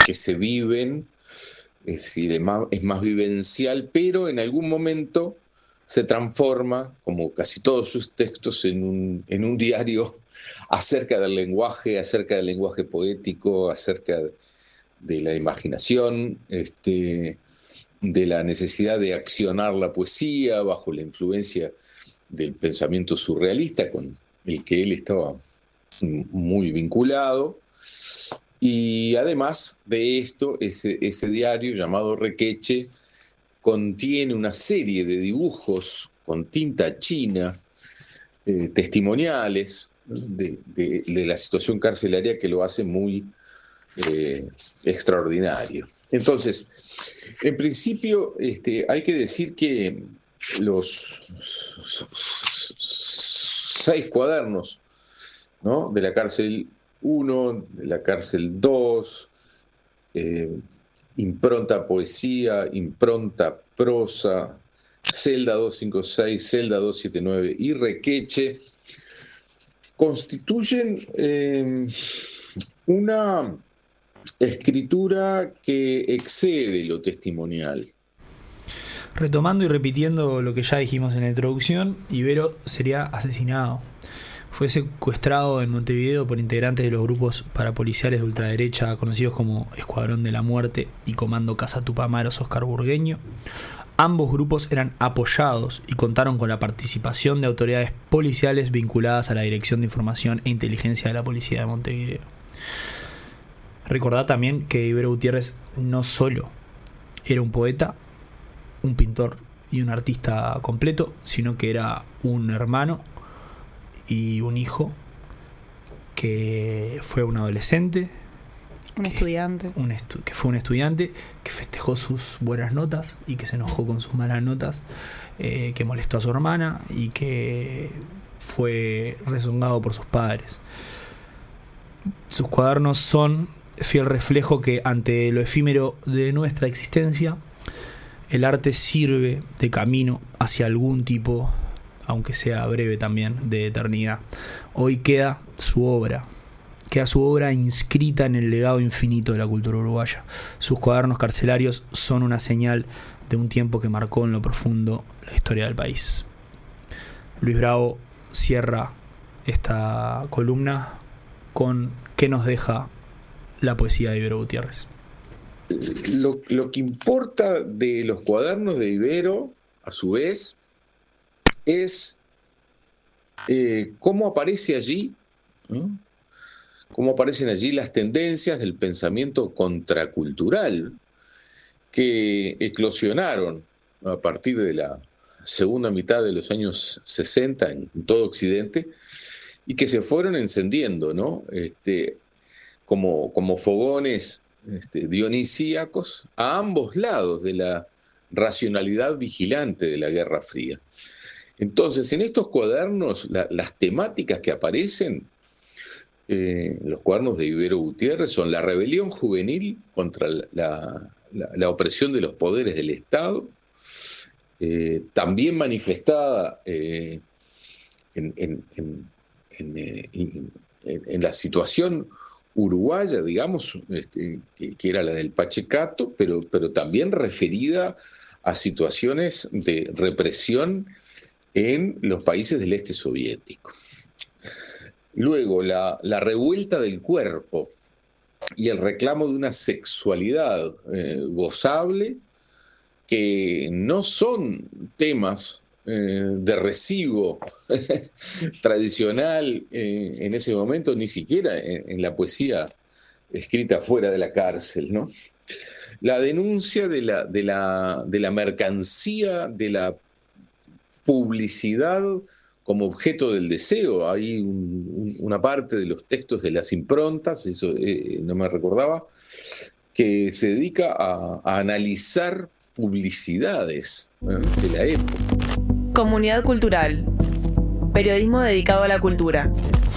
que se viven, es decir, es más vivencial, pero en algún momento se transforma, como casi todos sus textos, en un diario acerca del lenguaje poético, acerca de la imaginación, de la necesidad de accionar la poesía bajo la influencia del pensamiento surrealista con el que él estaba muy vinculado. Y además de esto, ese diario llamado Requeche contiene una serie de dibujos con tinta china, testimoniales de la situación carcelaria que lo hace muy extraordinario. Entonces, en principio, hay que decir que los 6 cuadernos, ¿no?, de la cárcel 1, de la cárcel 2, impronta poesía, impronta prosa, celda 256, celda 279 y Requeche, constituyen una escritura que excede lo testimonial. Retomando y repitiendo lo que ya dijimos en la introducción, Ibero sería asesinado. Fue secuestrado en Montevideo por integrantes de los grupos parapoliciales de ultraderecha conocidos como Escuadrón de la Muerte y Comando Casa Tupamaros Oscar Burgueño. Ambos grupos eran apoyados y contaron con la participación de autoridades policiales vinculadas a la Dirección de Información e Inteligencia de la Policía de Montevideo. Recordad también que Ibero Gutiérrez no solo era un poeta, un pintor y un artista completo, sino que era un hermano y un hijo, que fue un adolescente, que fue un estudiante, que festejó sus buenas notas y que se enojó con sus malas notas, que molestó a su hermana y que fue rezongado por sus padres. Sus cuadernos son fiel reflejo que ante lo efímero de nuestra existencia, el arte sirve de camino hacia algún tipo, aunque sea breve también, de eternidad. Hoy queda su obra inscrita en el legado infinito de la cultura uruguaya. Sus cuadernos carcelarios son una señal de un tiempo que marcó en lo profundo la historia del país. Luis Bravo cierra esta columna con ¿qué nos deja la poesía de Ibero Gutiérrez? Lo que importa de los cuadernos de Ibero, a su vez, es cómo aparece allí, ¿no?, cómo aparecen allí las tendencias del pensamiento contracultural que eclosionaron a partir de la segunda mitad de los años 60 en todo Occidente y que se fueron encendiendo, ¿no?, como fogones dionisíacos a ambos lados de la racionalidad vigilante de la Guerra Fría. Entonces, en estos cuadernos, las temáticas que aparecen, los cuadernos de Ibero Gutiérrez, son la rebelión juvenil contra la opresión de los poderes del Estado, también manifestada en la situación uruguaya, digamos, que era la del Pachecato, pero también referida a situaciones de represión en los países del este soviético. Luego, la revuelta del cuerpo y el reclamo de una sexualidad gozable, que no son temas de recibo tradicional en ese momento, ni siquiera en la poesía escrita fuera de la cárcel, ¿no? La denuncia de la mercancía, de la publicidad como objeto del deseo. Hay una parte de los textos de las improntas, eso no me recordaba, que se dedica a analizar publicidades de la época. Comunidad cultural. Periodismo dedicado a la cultura.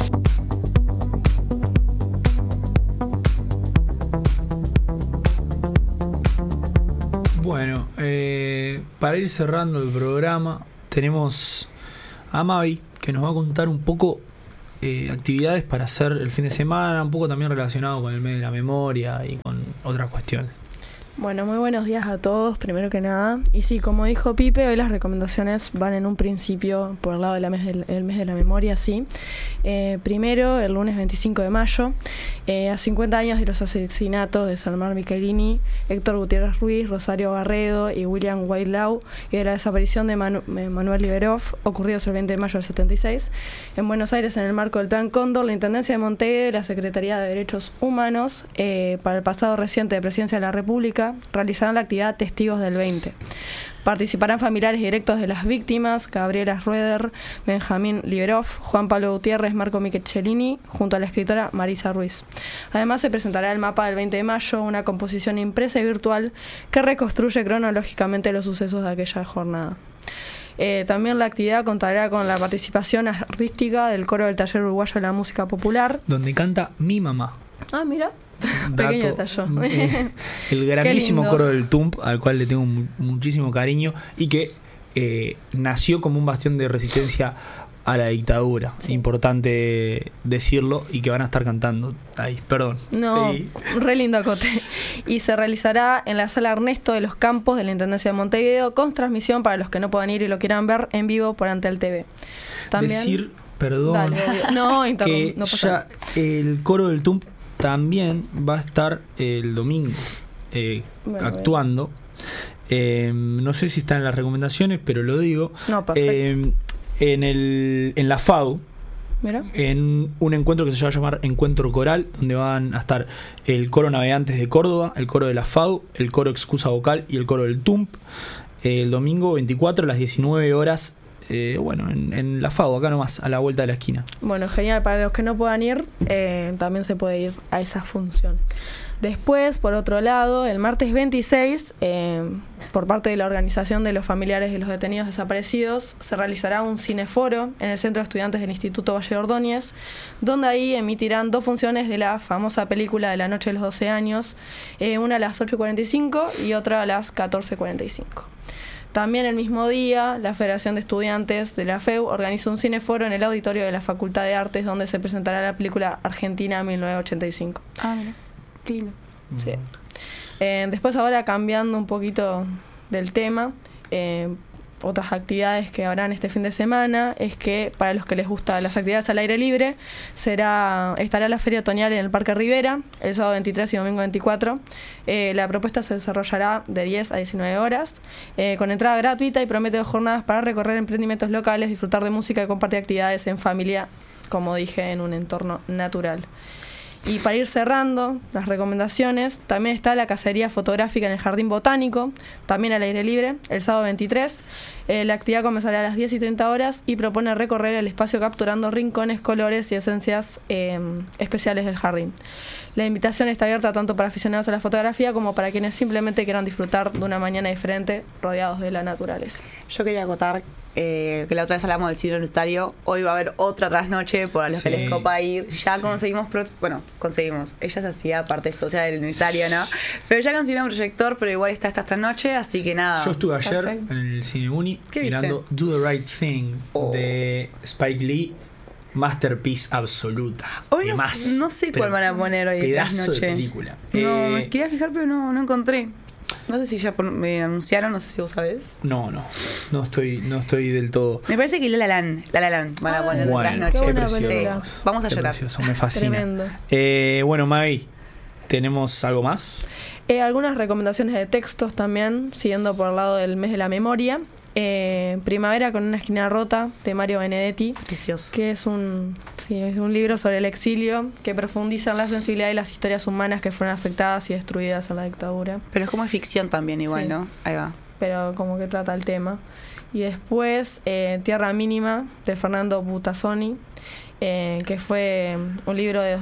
Bueno, para ir cerrando el programa, tenemos a Mavi, que nos va a contar un poco actividades para hacer el fin de semana, un poco también relacionado con el mes de la memoria y con otras cuestiones. Bueno, muy buenos días a todos, primero que nada. Y sí, como dijo Pipe, hoy las recomendaciones van en un principio por el lado del mes de la memoria, sí. Primero, el lunes 25 de mayo, a 50 años de los asesinatos de Salmar Michelini, Héctor Gutiérrez Ruiz, Rosario Barredo y William Whitelaw, y de la desaparición de Manuel Liberov, ocurridos el 20 de mayo del 76. En Buenos Aires, en el marco del Plan Cóndor, la Intendencia de Montevideo y la Secretaría de Derechos Humanos, para el pasado reciente de Presidencia de la República, realizarán la actividad Testigos del 20. Participarán familiares directos de las víctimas, Gabriela Rueder, Benjamín Liberov, Juan Pablo Gutiérrez, Marco Michelini, junto a la escritora Marisa Ruiz. Además, se presentará el mapa del 20 de mayo, una composición impresa y virtual que reconstruye cronológicamente los sucesos de aquella jornada. También la actividad contará con la participación artística del coro del Taller Uruguayo de la Música Popular, donde canta mi mamá. Ah, mira. Pequeño detalle. El grandísimo coro del TUMP, al cual le tengo muchísimo cariño y que nació como un bastión de resistencia a la dictadura. Sí. Importante decirlo, y que van a estar cantando ahí, perdón. No, sí. Re lindo acote. Y se realizará en la sala Ernesto de los Campos de la Intendencia de Montevideo, con transmisión para los que no puedan ir y lo quieran ver en vivo por Antel TV. También decir, perdón, dale, que no pasa. Ya el coro del TUMP también va a estar el domingo actuando. No sé si está en las recomendaciones, pero lo digo. No, perfecto. En la FAU, ¿mira? En un encuentro que se va a llamar Encuentro Coral, donde van a estar el coro Navegantes de Córdoba, el coro de la FAU, el coro Excusa Vocal y el coro del TUMP, el domingo 24 a las 19 horas. En la FAO, acá nomás, a la vuelta de la esquina. Bueno, genial. Para los que no puedan ir, también se puede ir a esa función. Después, por otro lado, el martes 26, por parte de la Organización de los Familiares de los Detenidos Desaparecidos, se realizará un cineforo en el Centro de Estudiantes del Instituto Valle Ordóñez, donde ahí emitirán 2 funciones de la famosa película de La Noche de los 12 años, una a las 8:45 y otra a las 14:45. También el mismo día, la Federación de Estudiantes de la FEU organiza un cineforo en el auditorio de la Facultad de Artes, donde se presentará la película Argentina 1985. Ah, mira, qué lindo. Sí. Después, ahora cambiando un poquito del tema, otras actividades que habrán este fin de semana es que, para los que les gustan las actividades al aire libre, estará la Feria Otoñal en el Parque Rivera el sábado 23 y domingo 24. La propuesta se desarrollará de 10 a 19 horas, con entrada gratuita, y promete 2 jornadas para recorrer emprendimientos locales, disfrutar de música y compartir actividades en familia, como dije, en un entorno natural. Y para ir cerrando las recomendaciones, también está la cacería fotográfica en el Jardín Botánico, también al aire libre, el sábado 23. La actividad comenzará a las 10 y 30 horas y propone recorrer el espacio capturando rincones, colores y esencias especiales del jardín. La invitación está abierta tanto para aficionados a la fotografía como para quienes simplemente quieran disfrutar de una mañana diferente rodeados de la naturaleza. Yo quería acotar que la otra vez hablamos del cine universitario. Hoy va a haber otra trasnoche para los que les copa ir. Ya conseguimos, ella se hacía parte social del universitario, ¿no? Pero ya consiguió un proyector, pero igual está esta trasnoche, así que nada. Yo estuve ayer en el Cine Uni mirando Do the Right Thing de Spike Lee. Masterpiece absoluta. Hoy no sé cuál van a poner hoy. Pedazo de película. No, me quería fijar, pero no encontré. No sé si ya me anunciaron, no sé si vos sabés. No estoy del todo. Me parece que La La Land van a poner bueno, noche. Qué precioso. Vamos a llorar. Precioso, me fascina. Tremendo. Bueno, Mavi, ¿tenemos algo más? Algunas recomendaciones de textos también, siguiendo por el lado del mes de la memoria. Primavera con una esquina rota, de Mario Benedetti. Precioso. Que es un libro sobre el exilio que profundiza en la sensibilidad y las historias humanas que fueron afectadas y destruidas en la dictadura. Pero es como ficción también igual, sí. ¿No? Ahí va. Pero como que trata el tema. Y después Tierra Mínima de Fernando Butazzoni, que fue un libro de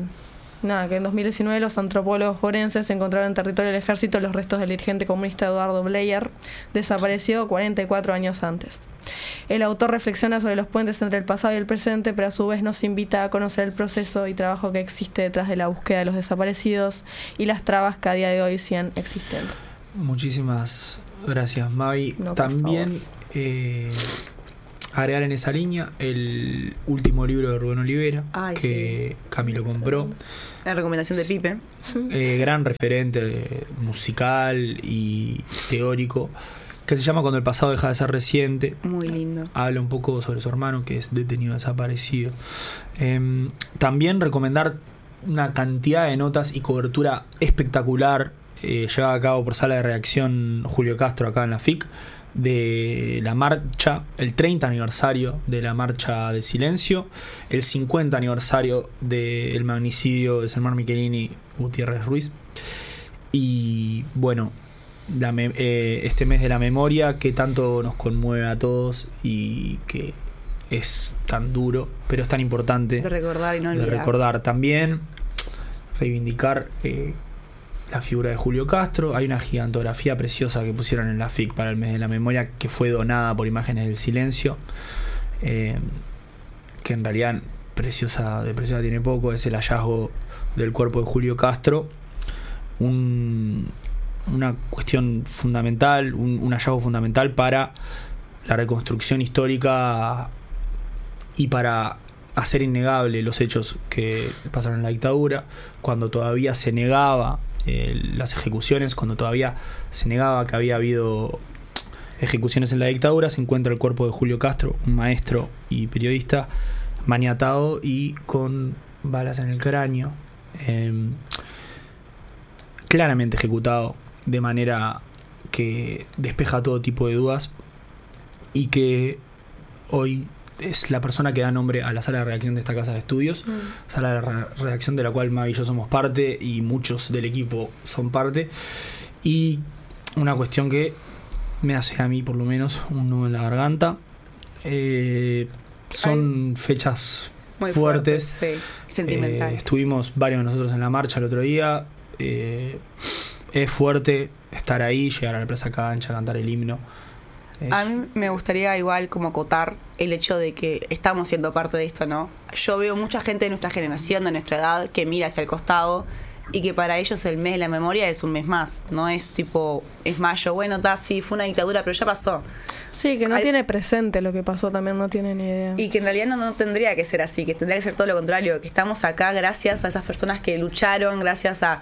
que en 2019 los antropólogos forenses encontraron en territorio del ejército los restos del dirigente comunista Eduardo Bleyer, desaparecido 44 años antes. El autor reflexiona sobre los puentes entre el pasado y el presente, pero a su vez nos invita a conocer el proceso y trabajo que existe detrás de la búsqueda de los desaparecidos y las trabas que a día de hoy siguen existiendo. Muchísimas gracias, Mavi. No, también agregar en esa línea el último libro de Rubén Olivera, que Cami lo compró. La recomendación de Pipe. Gran referente musical y teórico, que se llama Cuando el pasado deja de ser reciente. Muy lindo. Habla un poco sobre su hermano, que es detenido desaparecido. También recomendar una cantidad de notas y cobertura espectacular llevada a cabo por Sala de Redacción Julio Castro acá en la FIC, de la marcha, el 30 aniversario de la marcha de silencio, el 50 aniversario del magnicidio de Selmar Michelini Gutiérrez Ruiz, y bueno, este mes de la memoria que tanto nos conmueve a todos y que es tan duro, pero es tan importante de recordar y no olvidar. De recordar también, reivindicar la figura de Julio Castro. Hay una gigantografía preciosa que pusieron en la FIC para el mes de la memoria, que fue donada por Imágenes del Silencio, que en realidad de preciosa tiene poco. Es el hallazgo del cuerpo de Julio Castro, una cuestión fundamental, un hallazgo fundamental para la reconstrucción histórica y para hacer innegable los hechos que pasaron en la dictadura, cuando todavía se negaba las ejecuciones, cuando todavía se negaba que había habido ejecuciones en la dictadura. Se encuentra el cuerpo de Julio Castro, un maestro y periodista, maniatado y con balas en el cráneo, claramente ejecutado de manera que despeja todo tipo de dudas, y que hoy es la persona que da nombre a la sala de redacción de esta casa de estudios, sala de redacción de la cual Mavi y yo somos parte y muchos del equipo son parte. Y una cuestión que me hace a mí por lo menos un nudo en la garganta, son fechas muy fuertes, sí, sentimentales. Estuvimos varios de nosotros en la marcha el otro día. Es fuerte estar ahí, llegar a la Plaza Cancha, cantar el himno. A mí me gustaría igual como acotar el hecho de que estamos siendo parte de esto, ¿no? Yo veo mucha gente de nuestra generación, de nuestra edad, que mira hacia el costado y que para ellos el mes de la memoria es un mes más, no es tipo, es mayo, bueno, sí, fue una dictadura, pero ya pasó. Sí, que no tiene presente lo que pasó, también no tiene ni idea. Y que en realidad no tendría que ser así, que tendría que ser todo lo contrario, que estamos acá gracias a esas personas que lucharon, gracias a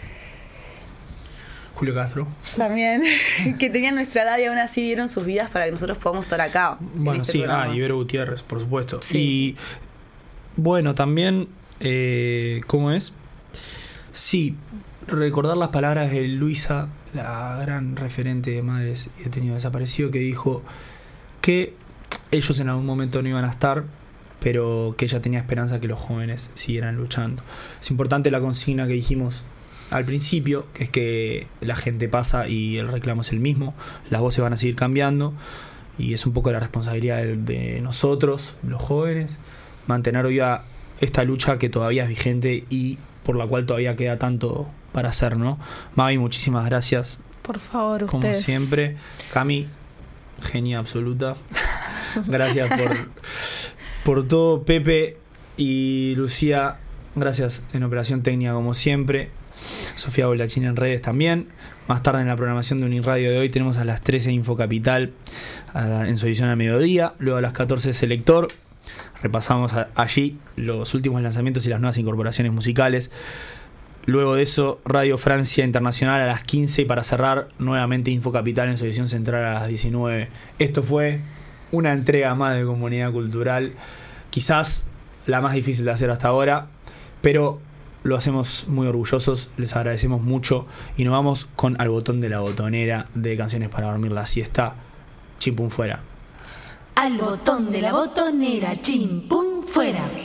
Julio Castro también, que tenían nuestra edad y aún así dieron sus vidas para que nosotros podamos estar acá. Bueno, sí, Ibero Gutiérrez, por supuesto. Sí. Y bueno, también, ¿cómo es? Sí, recordar las palabras de Luisa, la gran referente de madres y detenido desaparecido, que dijo que ellos en algún momento no iban a estar, pero que ella tenía esperanza que los jóvenes siguieran luchando. Es importante la consigna que dijimos al principio, que es que la gente pasa y el reclamo es el mismo, las voces van a seguir cambiando, y es un poco la responsabilidad de nosotros, los jóvenes, mantener viva esta lucha que todavía es vigente y por la cual todavía queda tanto para hacer, ¿no? Mavi, muchísimas gracias. Por favor, como ustedes. siempre. Cami, genia absoluta. Gracias por todo. Pepe y Lucía, gracias en operación técnica como siempre. Sofía Bolachín en redes también. Más tarde en la programación de Uniradio de hoy tenemos a las 13 Infocapital en su edición al mediodía. Luego a las 14 Selector. Repasamos allí los últimos lanzamientos y las nuevas incorporaciones musicales. Luego de eso, Radio Francia Internacional a las 15, y para cerrar, nuevamente Infocapital en su edición central a las 19. Esto fue una entrega más de Comunidad Cultural, quizás la más difícil de hacer hasta ahora, pero lo hacemos muy orgullosos, les agradecemos mucho, y nos vamos con Al Botón de la Botonera, de Canciones para Dormir la Siesta. Chimpum fuera. Al botón de la botonera, chimpum fuera.